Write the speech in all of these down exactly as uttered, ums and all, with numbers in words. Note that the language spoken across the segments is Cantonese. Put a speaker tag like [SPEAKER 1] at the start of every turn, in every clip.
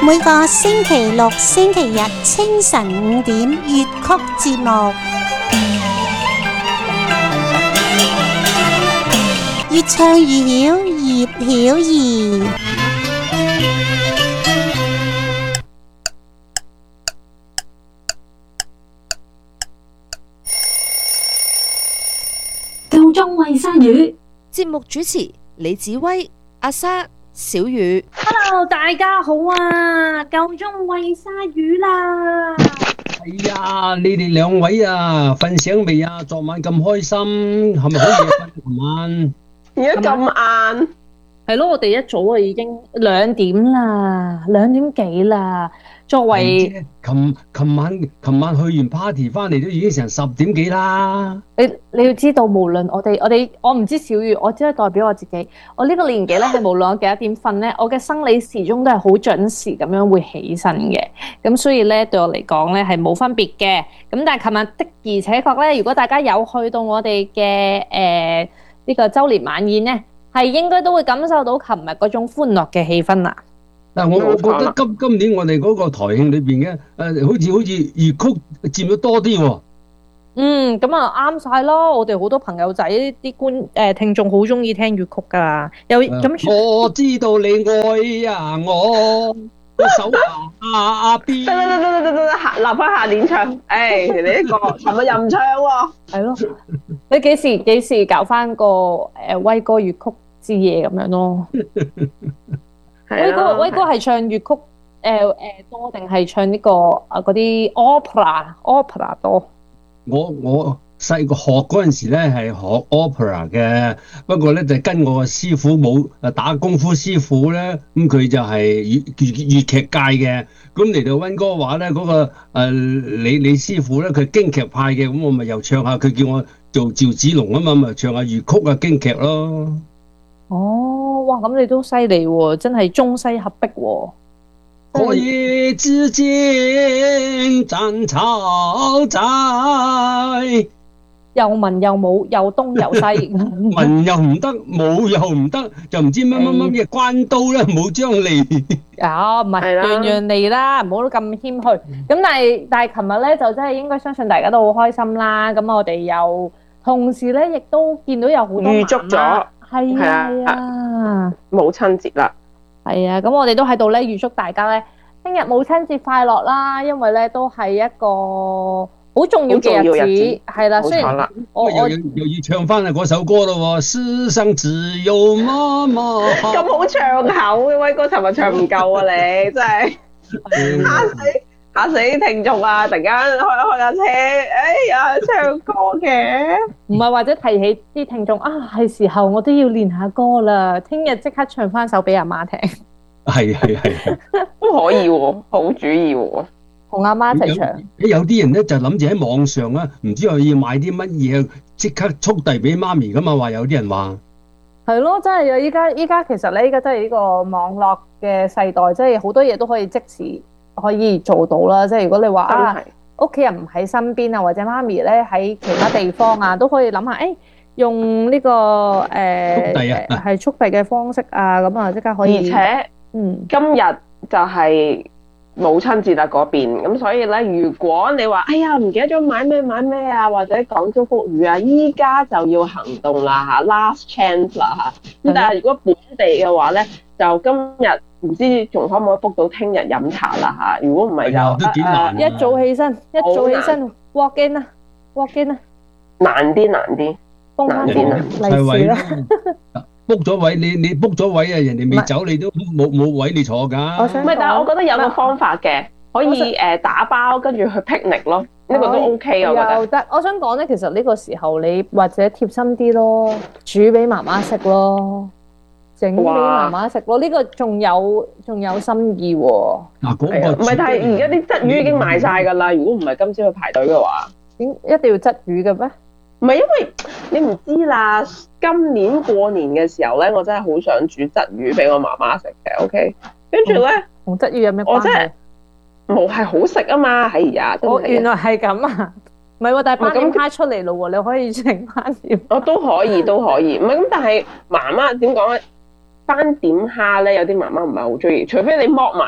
[SPEAKER 1] 每個星期六、星期日清晨五點粵曲節目，越唱越曉，葉曉儀。
[SPEAKER 2] 夠鐘餵鯊魚。
[SPEAKER 3] 節目主持李子威、阿莎、小雨。
[SPEAKER 2] Hello， 大家好啊！夠鐘餵鯊魚啦！
[SPEAKER 4] 係啊，你哋兩位啊，瞓醒未啊？昨晚咁開心，係咪好夜瞓？琴晚
[SPEAKER 5] 而家咁晏，
[SPEAKER 2] 係咯，我哋一早啊已經兩點啦，兩點幾啦。作為
[SPEAKER 4] 琴琴晚琴晚去完 party 翻嚟都已經成十點幾啦。
[SPEAKER 2] 你你要知道，無論我哋我哋我唔知小雨，我只係代表我自己。我呢個年紀咧，係無論我幾多點瞓咧，我嘅生理時鐘都係好準時咁樣會起身嘅。咁所以咧，對我嚟講咧係冇分別嘅。咁但係琴日的而且確咧，如果大家有去到我哋嘅誒呢個周年晚宴咧，係應該都會感受到琴日嗰種歡樂嘅氣氛啦。
[SPEAKER 4] 但係我我覺得今今年我哋嗰個台慶裏邊嘅誒，好似好似粵曲佔咗多啲喎。
[SPEAKER 2] 嗯，咁啊啱晒咯！我哋好多朋友仔啲觀誒聽眾好中意聽粵曲噶，又咁。
[SPEAKER 4] 我知道你愛呀我，我手下阿邊。
[SPEAKER 5] 得得得得得得得，下留翻下年唱。誒，你呢個尋日又唔唱喎。
[SPEAKER 2] 係咯，你幾時幾時搞翻個誒威哥粵曲之夜咁樣咯？威哥威哥係唱粵曲誒誒多定係唱呢個啊嗰啲 opera opera 多？
[SPEAKER 4] 我我細個學嗰陣時咧係學 opera 嘅，不過咧就跟我個師傅冇誒打功夫師傅咧，咁佢就係粵粵粵劇界嘅，咁嚟到溫哥華咧嗰個誒李李師傅咧佢京劇派嘅，咁我咪又唱下，佢叫我做趙子龍啊嘛，咪唱下粵曲啊京劇咯。
[SPEAKER 2] 哦，哇！咁你都犀利喎，真係中西合璧喎。
[SPEAKER 4] 可以之間斬草仔，
[SPEAKER 2] 又文又武，又東又西。
[SPEAKER 4] 文又唔得，武又唔得，就唔知乜乜乜嘢關刀啦，冇張利。
[SPEAKER 2] 啊，唔係樣樣嚟啦，唔好咁謙虛。咁但係但係，琴日咧就真係應該相信大家都好開心啦。咁我哋又同時咧，亦都見到有好多
[SPEAKER 5] 預祝咗。
[SPEAKER 2] 係啊係啊，
[SPEAKER 5] 母親節啦，
[SPEAKER 2] 係啊，咁我哋都喺度咧預祝大家咧聽日母親節快樂啦，因為咧都係一個好重要嘅日子，係啦。雖然我
[SPEAKER 4] 又要又要唱翻啊嗰首歌咯喎，世上只有媽媽。
[SPEAKER 5] 咁好唱口嘅威哥，尋日唱唔夠啊你，真係嚇死嚇死啲聽眾啊！突然間開開架車，哎呀唱歌嘅，
[SPEAKER 2] 唔係或者提起啲聽眾啊，係時候我都要練下歌啦，聽日即刻唱翻首俾阿媽聽。
[SPEAKER 4] 係係係，
[SPEAKER 5] 都可以喎，好主意喎，
[SPEAKER 2] 同阿媽一齊唱。
[SPEAKER 4] 有啲人咧就諗住喺網上啊，唔知又要買啲乜嘢，即刻速遞俾媽咪噶嘛，話有啲人話。係
[SPEAKER 2] 咯，真係啊！依家依家其實咧，依家真係呢個網絡嘅世代，即係好多嘢都可以即時可以做到啦。即係如果你話啊，屋企人唔喺身邊啊，或者媽咪咧喺其他地方啊，都可以諗下，誒、欸、用呢、這個誒係、呃、速遞嘅方式啊，咁啊即刻可以。
[SPEAKER 5] 而且
[SPEAKER 2] 嗯，
[SPEAKER 5] 今日就係母親節啊嗰邊，咁所以咧，如果你話哎呀唔記得咗買咩買咩啊，或者講祝福語啊，依家就要行動啦嚇 ，last chance 啦嚇。咁但係如果本地嘅話咧，就今日唔知仲可唔可以 book 到聽日飲茶啦嚇。如果唔係就
[SPEAKER 4] 都幾難、啊
[SPEAKER 2] 呃、一早起身，一早起身 walk in 啊 walk in 啊，
[SPEAKER 5] 難啲難啲，
[SPEAKER 2] 難啲難利是啦。
[SPEAKER 4] book 咗位，你你 book 咗位啊，人哋未走，你都冇冇位你坐㗎。
[SPEAKER 5] 唔係，但係我覺得有個方法嘅，可以誒打包跟住去 picnic 咯，呢個都 OK 我覺得。
[SPEAKER 2] 又得，我想講咧，其實呢個時候你或者貼心啲咯，煮俾媽媽食咯，整俾媽媽食咯，呢個仲有仲有心意喎。
[SPEAKER 4] 嗱，嗰個
[SPEAKER 5] 唔係，但係而家啲鯽魚已經賣晒㗎啦。如果唔係今朝去排隊嘅話，
[SPEAKER 2] 點一定要鯽魚嘅咩？
[SPEAKER 5] 唔係因為你唔知啦，今年過年嘅時候咧，我真係好想煮鯽魚俾我媽媽食嘅。OK，跟住咧，
[SPEAKER 2] 同鯽魚有咩關係？
[SPEAKER 5] 我真係冇係好食啊嘛，係呀，
[SPEAKER 2] 我原來係咁啊，唔係喎，但係斑點蝦出嚟咯喎，你可以整斑點。
[SPEAKER 5] 我都可以，都可以，唔係咁，但係媽媽點講咧？斑點蝦咧，有啲媽媽唔係好中意，除非你剝埋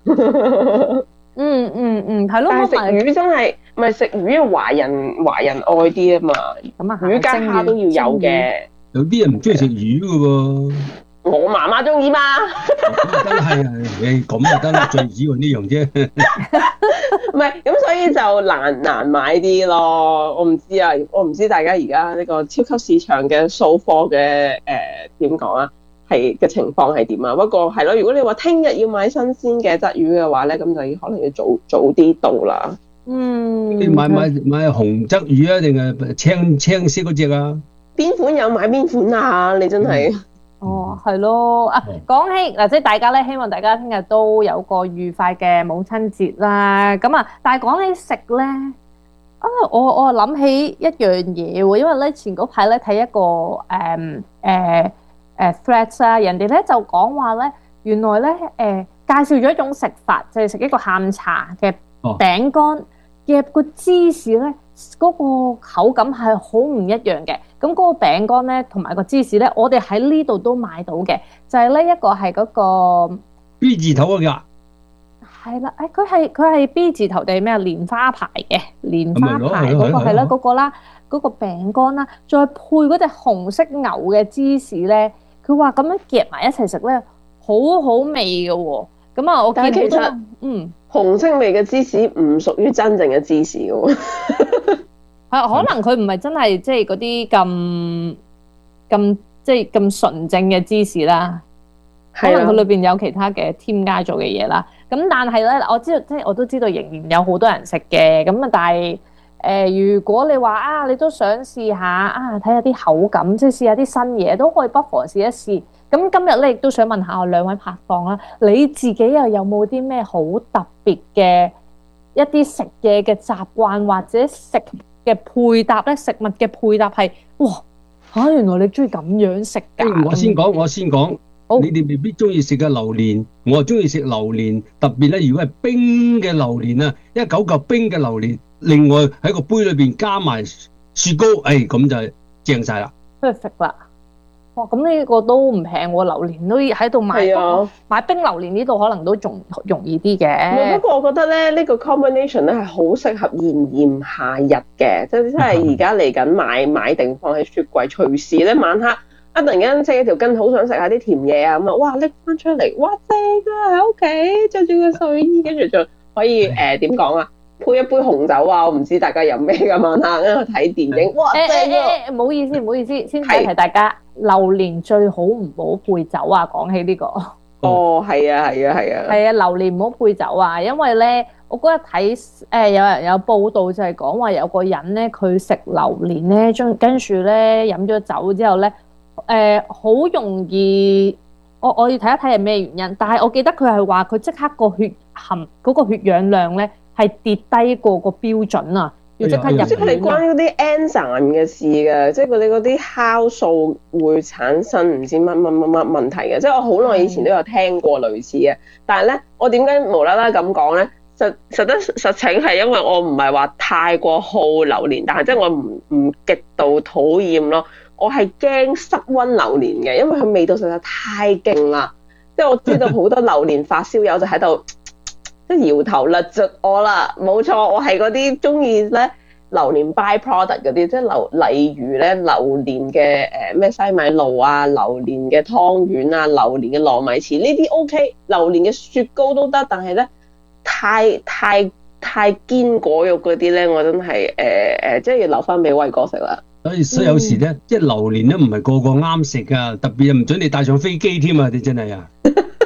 [SPEAKER 2] 嗯嗯嗯，係咯，
[SPEAKER 5] 但係食魚真係，唔係食魚華人華人愛啲啊嘛，
[SPEAKER 2] 咁啊，
[SPEAKER 5] 魚加蝦都要有嘅。
[SPEAKER 4] 有啲人唔中意食魚嘅喎。
[SPEAKER 5] 我媽媽中意嘛。
[SPEAKER 4] 咁真係誒咁就得啦，最主要呢樣啫。
[SPEAKER 5] 唔係咁，所以就難難買啲咯。我唔知啊，我唔知大家而家呢個超級市場嘅掃貨嘅誒點講啊，係嘅情況係點啊？不過係咯，如果你話聽日要買新鮮嘅鯽魚嘅話咧，咁就要可能要早早啲到啦。
[SPEAKER 2] 嗯，
[SPEAKER 4] 你買買買紅鯽魚啊，定係青青色嗰隻啊？
[SPEAKER 5] 邊款有買邊款啊？你真係。
[SPEAKER 4] 嗯
[SPEAKER 2] 哦，係咯，啊，講起嗱，即係大家咧，希望大家聽日都有個愉快嘅母親節啦。咁啊，但係講起食咧，啊，我我諗起一樣嘢喎，因為咧前嗰排咧睇一個誒誒誒 threads 啊，人哋咧就講話咧，原來咧誒、呃、介紹咗一種食法，就係、是、食一個下午茶嘅餅乾夾個芝士咧，嗰、那個口感係好唔一樣嘅。咁嗰個餅乾咧，同埋個芝士咧，我哋喺呢度都買到嘅，就係、是、咧一個係嗰個
[SPEAKER 4] B 字頭嗰個，
[SPEAKER 2] 係啦，誒佢係佢係 B 字頭定係咩啊？蓮花牌嘅蓮花牌嗰、那個係啦，嗰個啦，嗰、那個餅乾啦，再配嗰隻紅色牛嘅芝士咧，佢話咁樣夾埋一齊食咧，好好味嘅喎。咁啊，我見其實嗯
[SPEAKER 5] 紅色味嘅芝士唔屬於真正嘅芝士嘅喎。
[SPEAKER 2] 可能佢唔係真係即係嗰啲咁咁即係咁純正嘅芝士啦，可能佢裏邊有其他嘅添加咗嘅嘢啦。咁但係咧，我知道即係我都知道仍然有好多人食嘅。咁啊，但係誒、呃，如果你話啊，你都想試下啊，睇下啲口感，即係試下啲新嘢，都可以不妨試一試。咁今日咧亦都想問下我兩位拍檔啦，你自己又有冇啲咩好特別嘅一啲食嘢嘅習慣或者食嘅配搭咧，食物嘅配搭係哇嚇、啊！原來你中意咁樣食㗎。
[SPEAKER 4] 我先講，我先講。你哋未必中意食嘅榴蓮，我中意食榴蓮。特別咧，如果係冰嘅榴蓮啊，一九嚿冰嘅榴蓮，另外喺個杯裏邊加埋雪糕，誒、哎、咁就正晒啦。
[SPEAKER 2] 不如食啦！哇，咁呢個都唔平喎，榴蓮都喺度買，啊、買冰榴蓮呢度可能都仲容易啲嘅。
[SPEAKER 5] 不過我覺得咧，呢、呢個 combination 咧係好適合炎炎夏日嘅，即係真係而家嚟緊買買定放喺雪櫃，隨時咧晚黑啊突然間即係條筋好想食下啲甜嘢啊咁啊，哇拎翻出嚟，哇正啊！喺屋企着住個睡衣，跟住就可以誒點講啊？配一杯紅酒啊！我唔知大家飲咩㗎晚黑啊睇電影，哇正啊！
[SPEAKER 2] 誒誒誒，唔好意思唔好意思，先提提大家。榴蓮最好唔好配酒啊！講起呢個，
[SPEAKER 5] 哦，係啊，係啊，係啊，
[SPEAKER 2] 係啊，榴蓮唔好配酒啊！因為咧，我嗰日睇誒有人有報道就係講話有個人咧，佢食榴蓮咧，將跟住咧飲咗酒之後咧，誒好容易，我我要睇一睇係咩原因。但係我記得佢係話佢即刻個血含嗰個血氧量咧係跌低過個標準啊！要即刻入院。
[SPEAKER 5] 即係關嗰啲 enzyme 嘅事嘅，即係佢哋嗰啲酵素會產生唔知乜乜乜乜問題嘅。即係我好耐以前都有聽過類似嘅，但係咧，我點解無啦啦咁講咧？實實得實情係因為我唔係話太過好榴蓮，但係即係我唔唔極度討厭咯。我係驚室溫榴蓮嘅，因為佢味道實在太勁啦。即係我知道好多榴蓮發燒友就喺度。即係搖頭勒著我啦，冇錯，我係嗰啲中意咧榴蓮 by product 嗰啲，即係榴例如咧榴蓮嘅誒咩西米露啊，榴蓮嘅湯圓啊，榴蓮嘅糯米糍呢啲 OK，榴蓮嘅雪糕都得，但係咧太太太堅果肉嗰啲咧，我真係誒誒，即係要留翻俾偉哥食啦。
[SPEAKER 4] 所以所以有時咧，嗯、即係榴蓮咧唔係個個啱食噶，特別唔准你帶上飛機添啊！你真係啊〜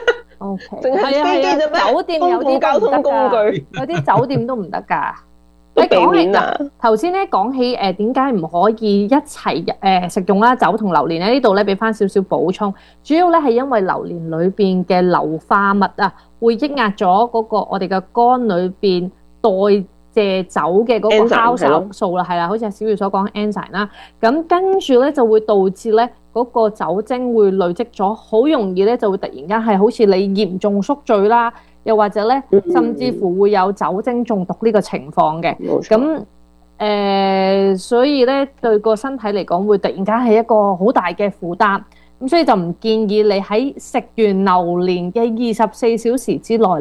[SPEAKER 2] O K， 係啊係啊，酒店有啲交通工具，有啲酒店都唔得㗎。你講起頭先咧，講起誒點解唔可以一齊誒、呃、食用啦酒同榴蓮咧？呢度咧俾翻少少補充，主要咧係因為榴蓮裏邊嘅硫化物啊，會抑壓咗嗰個我哋嘅肝裏邊代謝酒嘅嗰個酵素素啦，係啦，好似阿小月所講 enzyme 啦，咁跟住咧就會導致咧。嗰個酒精會累積咗，好容易咧就會突然間係好似你嚴重宿醉啦，又或者咧甚至乎會有酒精中毒呢個情況嘅。咁誒、呃，所以咧對個身體嚟講會突然間係一個好大嘅負擔。咁所以就唔建議你喺食完榴蓮嘅二十四小時之內咧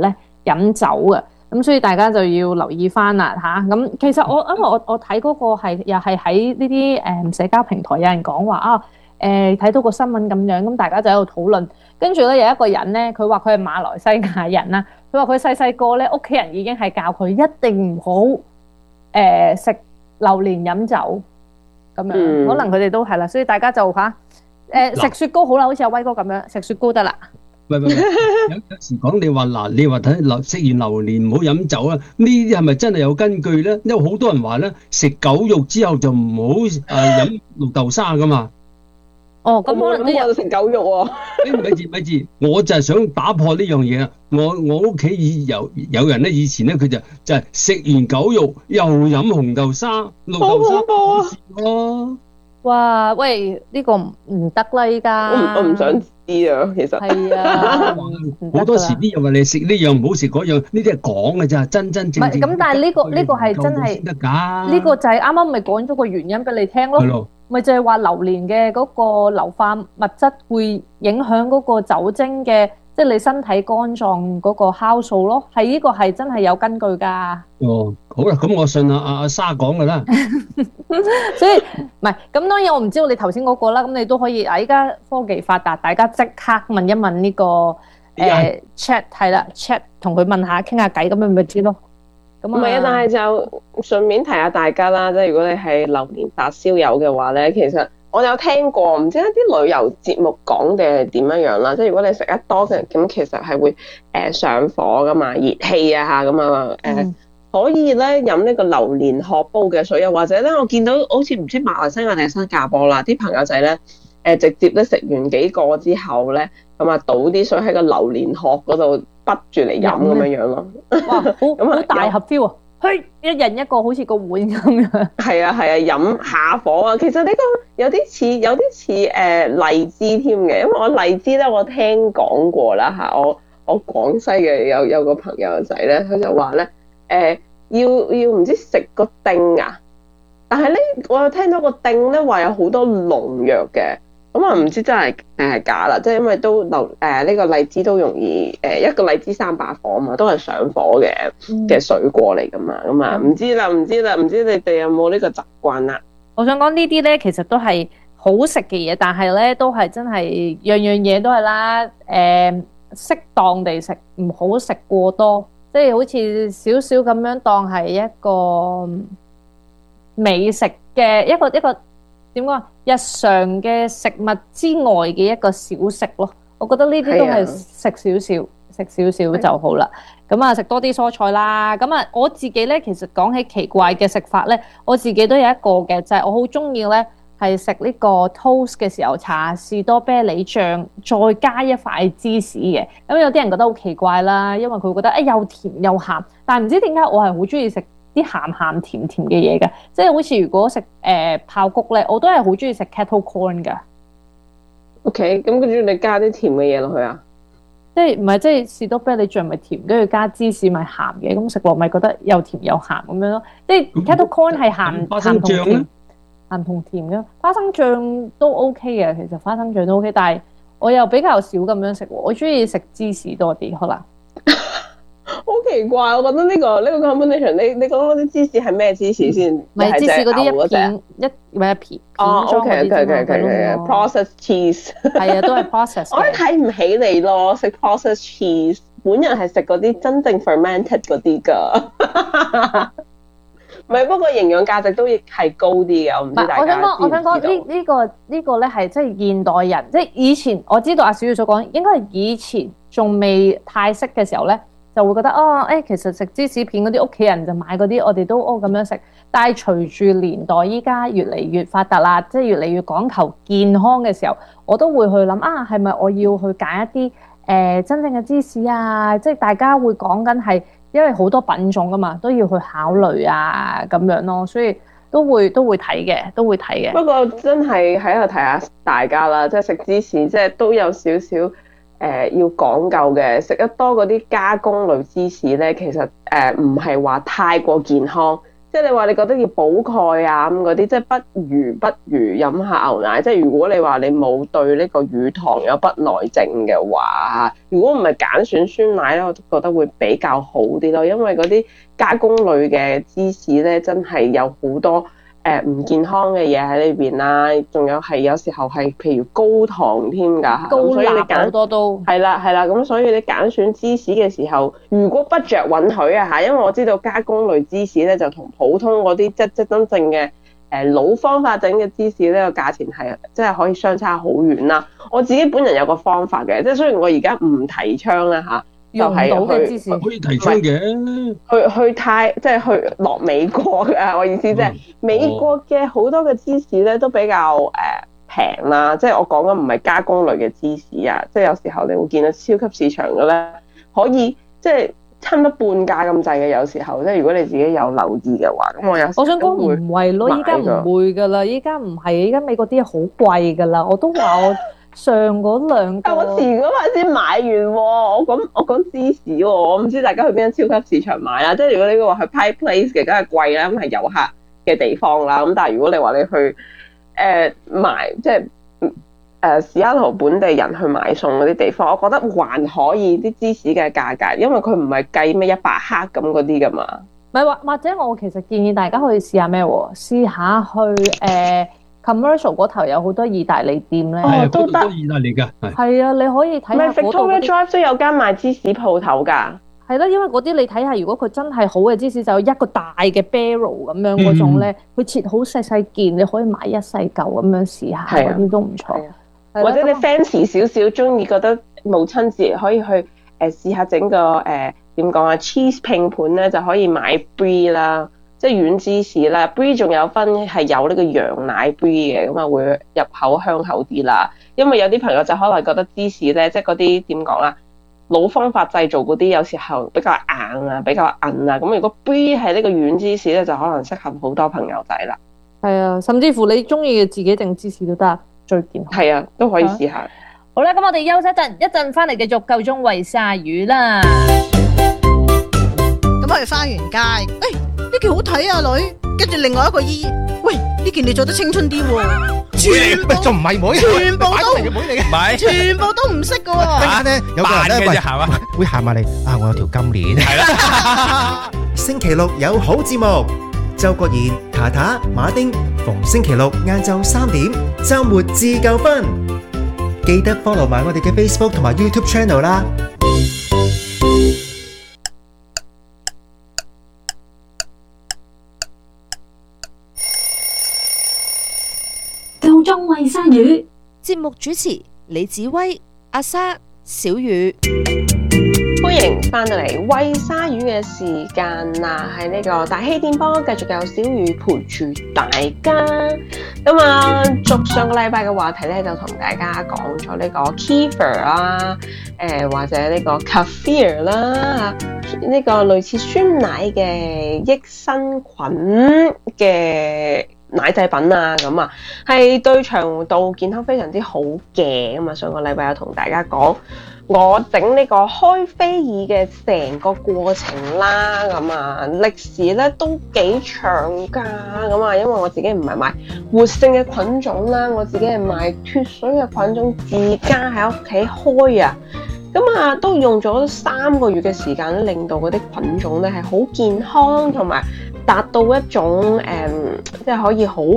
[SPEAKER 2] 飲酒嘅。咁所以大家就要留意翻啦嚇。咁其實我因為我我睇嗰個係又係喺呢啲誒社交平台有人講話啊誒睇到個新聞咁樣，咁大家就喺度討論。跟住咧有一個人咧，佢話佢係馬來西亞人啦，佢話佢細細個咧屋企人已經係教佢一定唔好誒食榴蓮飲酒咁樣，
[SPEAKER 5] 嗯、
[SPEAKER 2] 可能佢哋都係啦。所以大家就嚇誒食雪糕好啦，好似阿威哥咁樣食雪糕得啦。
[SPEAKER 4] 喂喂喂，有有時講你話嗱，你話睇榴食完榴蓮唔好飲酒啊，呢啲係咪真係有根據咧？因為好多人話咧，食狗肉之後就唔好誒飲綠豆沙噶嘛。
[SPEAKER 2] 哦，咁可能都有
[SPEAKER 5] 食狗肉喎。
[SPEAKER 4] 誒，咪住咪住，我就係想打破呢樣嘢啊！我我屋企以有有人咧，以前咧佢就就係食完狗肉又飲紅豆沙、綠豆沙，
[SPEAKER 5] 好恐怖啊！
[SPEAKER 4] 咯。
[SPEAKER 2] 哇，喂，呢個唔唔得啦，依家
[SPEAKER 5] 我唔我唔想知啊，其實
[SPEAKER 2] 係啊，
[SPEAKER 4] 好多時啲人話你食呢樣唔好食嗰樣，呢啲係講嘅咋，真真正正。
[SPEAKER 2] 唔係咁，但係呢個呢個係真係
[SPEAKER 4] 得㗎。
[SPEAKER 2] 呢個就係啱啱咪講咗個原因俾你聽咯。
[SPEAKER 4] 係咯。
[SPEAKER 2] 咪就係話榴蓮嘅嗰個硫化物質會影響嗰個酒精嘅，即係你身體肝臟嗰個酵素咯。係呢個係真係有根據㗎。
[SPEAKER 4] 哦，好啦，咁我信阿阿阿沙講㗎啦。
[SPEAKER 2] 所以唔係咁，當然我唔知道你頭先嗰個啦。咁你都可以啊！依家科技發達，大家即刻問一問呢個誒 chat 係啦 chat 同佢問下傾下偈，咁樣咪知咯。咁
[SPEAKER 5] 唔係啊，但係就順便提下大家啦，即係如果你係榴蓮發燒友嘅話咧，其實我有聽過，唔知一啲旅遊節目講定係點樣樣啦。即係如果你食得多嘅，咁其實係會誒、呃、上火噶嘛，熱氣啊嚇咁啊誒，可以咧飲呢個榴蓮殼煲嘅水，又或者咧我見到好似唔知馬來西亞定係新加坡啦，啲朋友仔咧誒直接咧食完幾個之後咧，咁啊倒啲水喺個榴蓮殼嗰度。滗住嚟飲咁樣樣咯，
[SPEAKER 2] 哇，好好大盒 feel 啊！去一人一個好似個碗咁樣。係
[SPEAKER 5] 啊係啊，飲下火啊！其實呢個有啲似有啲似誒荔枝添嘅，因為我荔枝咧我聽講過啦嚇，我我廣西嘅有有個朋友仔咧，佢就話咧誒要要唔知食個丁啊，但係咧我有聽到個丁咧話有好多農藥嘅。咁啊，唔知真係定係假啦，即係因為都流誒呢個荔枝都容易誒、呃、一個荔枝三把火啊嘛，都係上火嘅嘅水果嚟噶嘛，咁啊唔知啦，唔知啦，唔知你哋有冇呢個習慣啦？
[SPEAKER 2] 我想講呢啲咧，其實都係好食嘅嘢，但係咧都係真係樣樣嘢都係啦，誒、呃、適當地食，唔好食過多，即係好似少少咁樣當係一個美食嘅一個一個。點講？日常嘅食物之外嘅一個小食咯，我覺得呢啲都係食少少，食少少就好啦。咁啊，食多啲蔬菜啦。咁啊，我自己咧，其實講起奇怪嘅食法咧，我自己都有一個嘅，就係、是、我好中意咧，係食呢個 toast 嘅時候搽士多啤梨醬，再加一塊芝士嘅。咁有啲人覺得好奇怪啦，因為佢覺得誒、哎、又甜又鹹，但係唔知點解我係好中意食啲鹹鹹甜甜嘅嘢嘅，即係好似如果食誒、呃、爆谷咧，我都係好中意食 kettle corn 噶。
[SPEAKER 5] OK，咁跟住你加啲甜嘅嘢落去啊？
[SPEAKER 2] 即係唔係即係士多啤梨醬咪甜，跟住加芝士咪鹹嘅，咁食落咪覺得又甜又鹹咁樣咯。即係 kettle corn 係鹹鹹同甜，鹹同甜嘅花生醬都 OK 嘅，其實花生醬都 OK，但係我又比較少咁樣食喎，我中意食芝士多啲，可能。
[SPEAKER 5] 好奇怪，我覺得呢、這個呢、這個 combination，你你講嗰啲芝士係咩芝士先？
[SPEAKER 2] 唔係芝士嗰啲一片一唔係一片
[SPEAKER 5] 哦
[SPEAKER 2] 片裝嗰啲
[SPEAKER 5] ，OK，OK，OK，processed cheese，
[SPEAKER 2] 係啊，都係 process。
[SPEAKER 5] 我都睇唔起你咯，食 processed cheese，本人係食嗰啲真正 fermented 嗰啲㗎。唔係，不過營養價值都亦係高啲嘅，我唔知大家知唔知道。我想講，我想講呢呢個呢、呢個咧係即係現代人，即係以前我知道阿小雨所講，應該係以前仲未太識嘅時候咧。就會覺得哦，誒，其實食芝士片嗰啲屋企人就買嗰啲，我哋都哦咁樣食。但係隨住年代依家越嚟越發達啦，即係越嚟越講求健康嘅時候，我都會去諗啊，係咪我要去揀一啲誒、呃、真正嘅芝士啊？即係大家會講緊係，因為好多品種噶嘛，都要去考慮啊咁樣咯，所以都會都會睇嘅，都會睇嘅。 不過真係喺度提下大家啦，即係食芝士，即係都有少少。誒、呃、要講究嘅，食得多嗰啲加工類芝士咧，其實誒唔係話太過健康， 即係你話你覺得要補鈣啊咁嗰啲，即係不如不如飲下牛奶。即係如果你話你冇對呢個乳糖有不耐症嘅話，如果唔係揀選酸奶咧，我都覺得會比較好啲咯。因為嗰啲加工類嘅芝士咧，真係有好多誒唔健康嘅嘢喺呢邊啦，仲有係有時候係譬如高糖添㗎，
[SPEAKER 2] 高
[SPEAKER 5] 所以你
[SPEAKER 2] 鈉
[SPEAKER 5] 揀
[SPEAKER 2] 好多都
[SPEAKER 5] 係啦係啦，咁所以你揀選芝士嘅時候，如果 budget 允許啊嚇，因為我知道加工類芝士咧就同普通嗰啲即即真正嘅誒老方法整嘅芝士咧個價錢係即係可以相差好遠啦。我自己本人有個方法嘅，即係雖然我而家唔提倡啦嚇。
[SPEAKER 2] 用唔到嘅芝士，
[SPEAKER 4] 可以提倡嘅。
[SPEAKER 5] 去去泰即係去落美國啊！我意思即係美國嘅好多嘅芝士咧都比較誒平啦，即係我講緊唔係加工類嘅芝士啊，即係有時候你會見到超級市場嘅咧，可以即係差唔多半價咁滯嘅，有時候即係如果你自己有留意嘅話，咁我有時
[SPEAKER 2] 我想講唔係咯，依家唔會噶啦，依家唔係，依家美國啲嘢好貴噶啦，我都話我。上嗰兩個，
[SPEAKER 5] 我前嗰排先買完喎。我講我講芝士喎，我唔知大家去邊間超級市場買啦。即係如果你話去 Pie Place 嘅，梗係貴啦，咁係遊客嘅地方啦。咁但係如果你話你去誒、呃、買，即係誒西雅圖本地人去買餸嗰啲地方，我覺得還可以啲芝士嘅價格，因為佢唔係計咩一百克咁嗰啲噶嘛。
[SPEAKER 2] 唔係或或者我其實建議大家可以試下咩喎？試下去誒。呃Commercial 嗰頭有好多意大利店咧，
[SPEAKER 5] 哦都得
[SPEAKER 4] 意大利㗎，
[SPEAKER 2] 係啊，你可以睇下嗰度。
[SPEAKER 5] Victoria Drive 都有間賣芝士鋪頭㗎。
[SPEAKER 2] 係啦，因為嗰啲你睇下，如果佢真係好嘅芝士，就有一個大嘅 barrel 咁樣嗰種咧，佢、嗯、切好細細件，你可以買一細嚿咁樣試下，嗰啲都唔錯。
[SPEAKER 5] 或者你 fancy 少少，中意覺得母親節可以去誒、呃、試下整個誒點講啊 cheese 拼盤咧，就可以買 brie 啦。即係軟芝士啦 brie 仲有分係有呢個羊奶 brie 嘅，咁啊會入口香口啲啦。因為有啲朋友就可能覺得芝士咧，即係嗰啲點講啦，老方法製造嗰啲有時候比較硬啊，比較韌啊。咁如果 brie 係呢個軟芝士咧，就可能適合好多朋友仔啦。
[SPEAKER 2] 係啊，甚至乎你中意嘅自己整芝士都得，最健康。
[SPEAKER 5] 係啊，都可以試下。
[SPEAKER 6] 好啦，咁我哋休息一陣，一陣翻嚟繼續夠鐘餵鯊魚啦。
[SPEAKER 7] 咁我哋翻完街，誒。呢件好睇啊，女。跟住另外一個姨，喂，呢件你做得青春啲喎。
[SPEAKER 8] 全部仲唔係妹？
[SPEAKER 7] 全部都
[SPEAKER 8] 係妹嚟嘅，唔係。
[SPEAKER 7] 全部都唔識嘅喎。
[SPEAKER 8] 陣間咧，有個人咧，喂，行啊，會行埋嚟啊！我有條金鏈。係啦。
[SPEAKER 9] 星期六有好節目，周國賢、塔塔、馬丁，逢星期六晏晝三點，週末自夠分。記得 follow 埋我哋嘅 Facebook 同埋 YouTube channel 啦。
[SPEAKER 10] 夠鐘餵鯊魚，
[SPEAKER 3] 節目主持李子威、阿莎、小雨，
[SPEAKER 5] 歡迎翻到嚟餵鯊魚嘅時間啦！喺呢個大氣電波，繼續有小雨陪住大家。咁啊，續上個禮拜嘅話題咧，就同大家講咗呢個 Kefir 啦，誒或者呢個 Kefir 啦，呢個類似酸奶嘅益生菌嘅奶製品啊，咁啊，係對腸道健康非常之好嘅。咁啊，上個禮拜有同大家講我整呢個開菲爾嘅成個過程啦，咁啊，歷時咧都幾長㗎，咁啊，因為我自己唔係買活性嘅菌種啦，我自己係買脫水嘅菌種，自家喺屋企開啊，咁啊，都用咗三個月嘅時間咧，令到嗰啲菌種咧係好健康同埋達到一種誒、嗯，即係可以好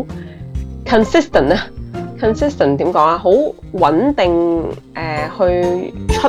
[SPEAKER 5] consistent 啊 ，consistent 點講啊，好穩定誒、呃、去出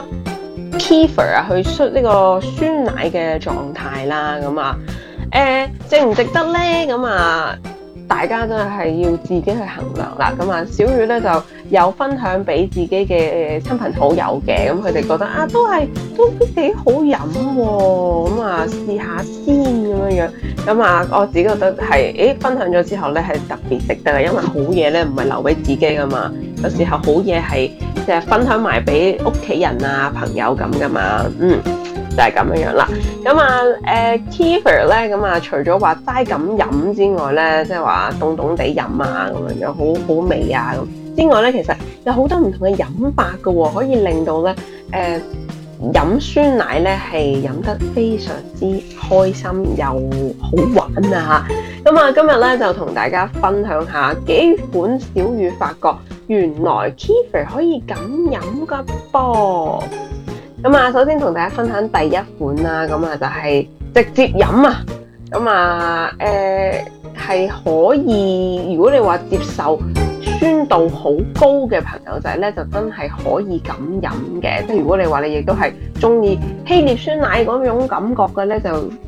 [SPEAKER 5] Kefir 啊，去出呢個酸奶嘅狀態啦，咁啊誒值唔值得咧？咁啊大家真係要自己去衡量啦。咁啊小雨咧就有分享俾自己嘅親朋好友嘅，咁佢哋覺得啊都係都都幾好飲喎，咁啊試下先咁樣樣。咁啊我自己覺得係，誒分享咗之後咧係特別值得嘅，因為好嘢咧唔係留俾自己噶嘛，有時候好嘢係即係分享埋俾屋企人啊朋友咁噶嘛，嗯。就係咁樣樣啦，咁啊誒 Kefir 咧，咁啊除咗話齋咁飲之外咧，即係話凍凍地飲啊咁樣樣，好好味啊咁之外咧，其實有好多唔同嘅飲法㗎喎，可以令到咧誒飲酸奶咧係飲得非常之開心又好玩啊嚇！咁啊今日咧就同大家分享下幾款小乳發覺原來 Kefir 可以咁飲噶噃。咁啊首先同大家分享第一款啦，咁啊就係直接飲啊！咁啊誒係可以，如果你話接受酸度好高嘅朋友仔咧，就真係可以咁飲嘅。即係如果你話你亦都係中意希臘酸奶嗰種感覺嘅咧，就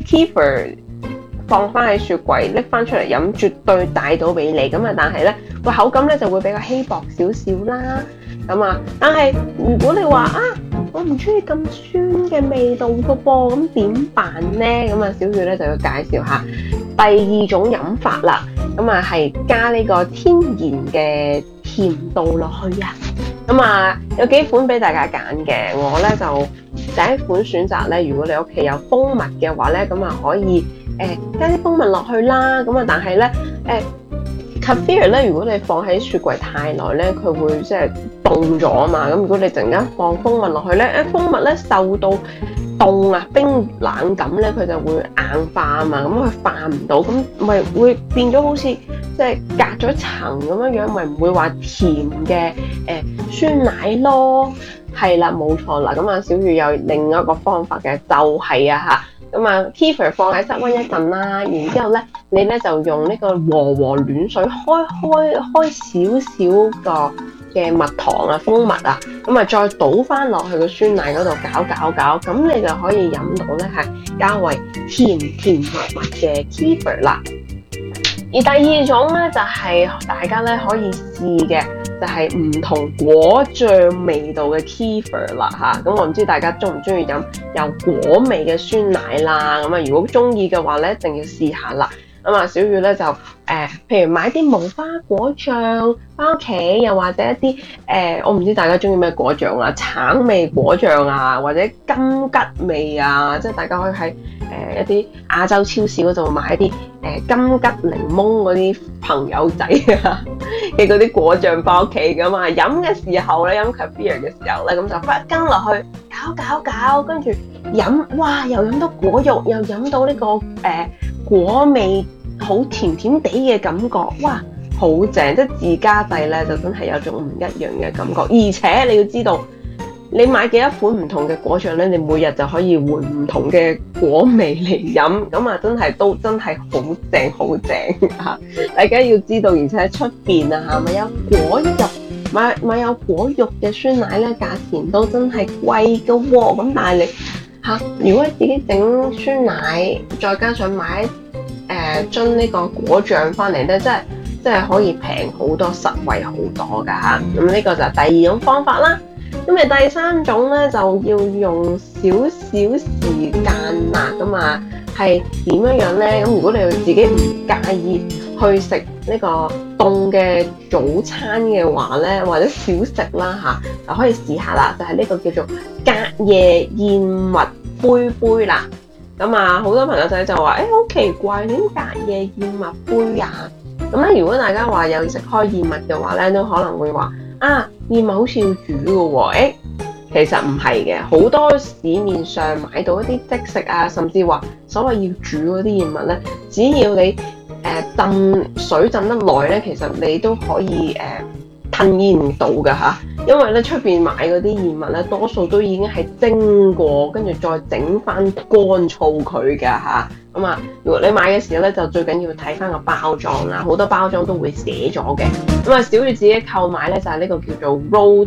[SPEAKER 5] Kefir 放翻喺雪櫃拎翻出嚟飲，絕對帶到俾你。咁啊，但係咧個口感咧就會比較稀薄少少啦。咁啊，但係如果你話啊，我唔中意咁酸嘅味道嘅噃，咁點辦咧？咁啊，小月咧就要介紹下第二種飲法啦。咁啊，係加呢個天然嘅甜度落去啊！咁啊，有幾款俾大家揀嘅。我咧就第一款選擇咧，如果你屋企有蜂蜜嘅話咧，咁啊可以誒、呃、加啲蜂蜜落去啦。咁啊，但係咧誒 Kefir 咧，如果你放喺雪櫃太耐咧，佢會即係凍咗啊嘛。咁如果你陣間放蜂蜜落去咧，誒蜂蜜咧受到凍啊冰冷感咧，佢就會硬化啊嘛，咁佢化唔到，咁咪會變咗好似即係隔咗層咁樣樣，咪唔會話甜嘅誒、呃、酸奶咯，係啦冇錯啦。咁啊小雨有另一個方法嘅，就係、是、啊嚇，咁啊 Kefir 放喺室溫一陣啦，然之後咧你咧就用呢個和和暖水開開開少少個嘅蜜糖啊、蜂蜜啊，咁啊再倒翻落去個酸奶嗰度攪攪攪，咁你就可以飲到咧係較為甜甜蜜蜜嘅 Kefir 啦。而第二種咧就係、是、大家咧可以試嘅，就係、是、唔同果醬味道嘅 Kefir 啦嚇。咁我唔知大家中唔中意飲有果味嘅酸奶啦。咁啊如果中意嘅話咧，一定要試下啦。咁啊，小雨咧就誒、呃，譬如買啲無花果醬翻屋企，又或者一啲誒、呃，我唔知大家中意咩果醬啊，橙味果醬啊，或者金桔味啊，即係大家可以喺誒、呃、一啲亞洲超市嗰度買啲誒、呃、金桔檸檬嗰啲朋友仔啊嘅嗰啲果醬翻屋企咁啊，飲嘅時候咧，飲 Kefir 嘅時候咧，咁就放一羹落去攪攪攪，跟住飲，哇！又飲到果肉，又飲到呢、這個誒、呃、果味。好甜甜地嘅感覺，哇，好正！即係自家製咧，就真係有種唔一樣嘅感覺。而且你要知道，你買幾多款唔同嘅果醬咧，你每日就可以換唔同嘅果味嚟飲，咁啊真係都真係好正好正嚇！大家要知道，而且出邊啊嚇，咪有果肉，買買有果肉嘅酸奶咧，價錢都真係貴㗎喎。咁但係你嚇，如果自己整酸奶，再加上買誒將呢個果醬翻嚟咧，真係真係可以平好多，實惠好多㗎嚇。咁呢個就係第二種方法啦。咁誒第三種咧就要用少少時間啦。咁啊係點樣樣咧？咁如果你自己唔介意去食呢個凍嘅早餐嘅話咧，或者小食啦嚇，就可以試下啦。就係、是、呢個叫做隔夜燕麥杯杯啦。咁啊，好多朋友仔就話，誒、欸、好奇怪，點隔夜燕麥杯啊？咁咧，如果大家話有食開燕麥嘅話咧，都可能會話啊，燕麥好似要煮嘅喎、啊。誒、欸，其實唔係嘅，好多市面上買到一啲即食啊，甚至話所謂要煮嗰啲燕麥咧，只要你誒、呃、浸水浸得耐咧，其實你都可以誒吞咽到㗎嚇。因為咧出邊買嗰啲燕麥咧，多數都已經係蒸過，跟住再整翻乾燥佢㗎嚇。咁啊，如果你買嘅時候咧，就最緊要睇翻個包裝啦，好多包裝都會寫咗嘅。咁啊，小月自己購買咧就係、是、呢個叫做 rolled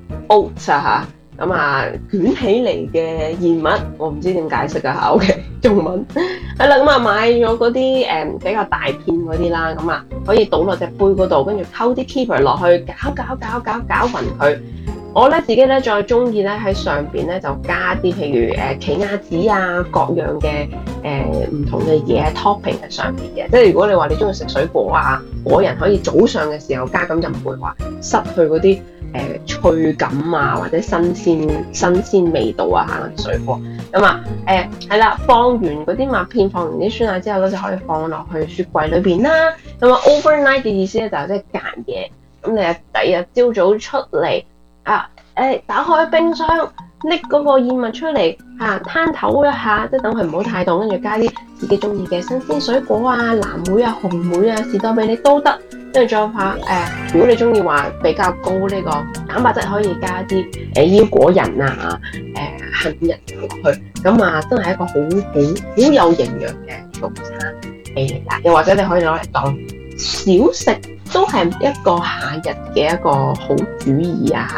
[SPEAKER 5] oats 啊嚇。咁啊，捲起嚟嘅燕麥，我唔知點解釋啊嚇。OK， 中文係啦。咁啊，買咗嗰啲誒比較大片嗰啲啦，咁啊可以倒落隻杯嗰度，跟住溝啲 Kefir 落去，攪攪攪攪攪勻佢。我咧自己咧再中意咧喺上邊咧就加啲譬如誒奇亞籽啊，各樣嘅誒唔同嘅嘢 topping 喺上邊嘅。即係如果你話你中意食水果啊，果仁可以早上嘅時候加，咁就唔會話失去嗰啲誒脆感啊，或者新鮮新鮮味道啊嚇嗰啲水果。咁啊誒係啦，放完嗰啲麥片，放完啲酸奶之後咧，就可以放落去雪櫃裏邊啦。咁啊 overnight 嘅意思咧就係即係隔夜。咁你啊第二日朝早出嚟。啊！誒，打開冰箱， 拎嗰個燕麥出嚟嚇攤唞一下，即係等佢唔好太凍，跟住加啲自己中意嘅新鮮水果啊、藍莓啊、紅莓啊、士多啤梨都得。跟住再下誒、呃，如果你中意話比較高呢個蛋白質，可以加啲誒腰果仁啊、誒杏仁落去，咁啊真係一個好好好有營養嘅早餐俾你啦。又或者你可以攞嚟當小食，都係一個夏日嘅一個好主意啊！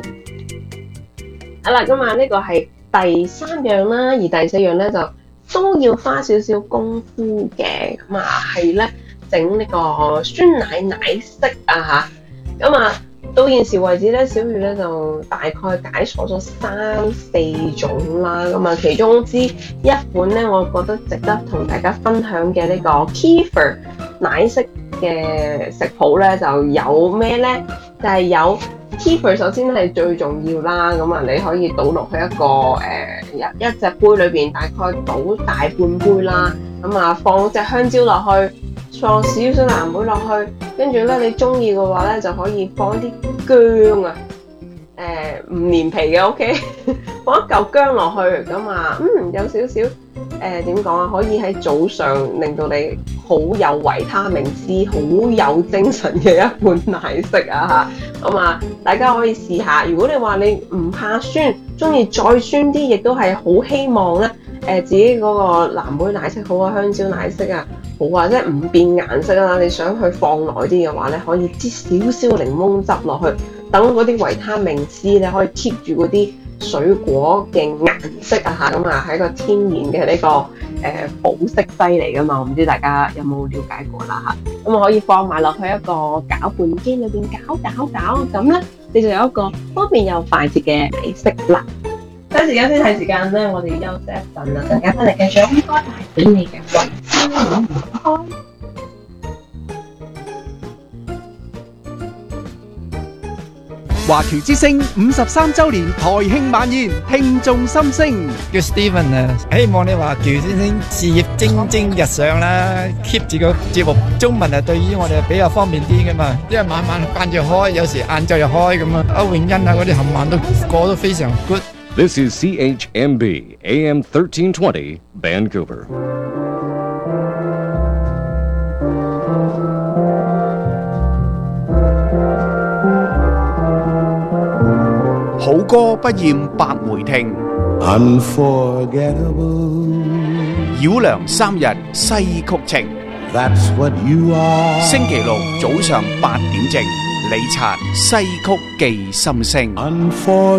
[SPEAKER 5] 好啦，咁啊呢個係第三樣啦，而第四樣咧就都要花少少功夫嘅，咁啊係咧。整呢個酸奶奶昔啊嚇，咁啊到現時為止咧，小月咧就大概解鎖咗三四種啦，咁啊其中之一款咧，我覺得值得同大家分享嘅呢個 Kefir 奶昔嘅食譜咧，就有咩咧？就係、是、有 Kefir 首先係最重要啦，咁啊你可以倒落去一個誒一、呃、一隻杯裏邊，大概倒大半杯啦，咁啊放隻香蕉落去。放少少藍莓落去，跟住咧你中意嘅話咧就可以放一啲薑啊，誒、呃、唔連皮嘅 OK， 放一嚿薑落去，咁啊嗯有少少誒點講啊，可以喺早上令到你好有維他命 C、好有精神嘅一款奶昔啊嚇，咁啊大家可以試下。如果你話你唔怕酸，中意再酸啲，亦都係好希望咧誒、呃、自己嗰個藍莓奶昔好啊，香蕉奶昔啊。好啊，即係唔變顏色啦！你想去放耐啲嘅話咧，可以擠少少檸檬汁落去，等嗰啲維他命 C 咧可以 keep 住嗰啲水果嘅顏色啊嚇，咁啊係一個天然嘅呢、這個誒、呃、保色劑嚟噶嘛，我唔知大家有冇了解過啦嚇。咁啊可以放埋落去一個攪拌機裏邊攪攪攪，咁咧你就有一個方便又快捷嘅奶昔啦。睇時間先睇時間咧，我哋休息一陣啦，陣間翻嚟繼續應該帶俾你嘅維他命唔開。
[SPEAKER 11] 華僑之聲五十三週年台慶晚宴，聽眾心聲。
[SPEAKER 12] 叫 Steven 啊，希望你華僑之聲事業蒸蒸日上啦 ，keep 住個節目中文啊，對於我哋比較方便啲噶嘛，因為晚晚間住開，有時晏晝又開咁啊，歐永欣啊嗰啲冚唪唥都過得非常 good。
[SPEAKER 13] This is C H M B A M thirteen twenty Vancouver.
[SPEAKER 11] 好歌不厭百回聽
[SPEAKER 14] Unforgettable
[SPEAKER 11] 繞梁三日西曲情
[SPEAKER 14] That's what you are
[SPEAKER 11] 星期六早上八點正，李察西曲記心聲